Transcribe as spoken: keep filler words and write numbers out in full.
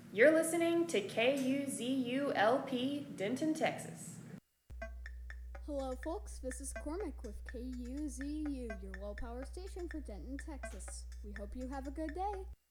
You're listening to K U Z U L P, Denton, Texas. Hello, folks. This is Cormac with K U Z U, your low power station for Denton, Texas. We hope you have a good day.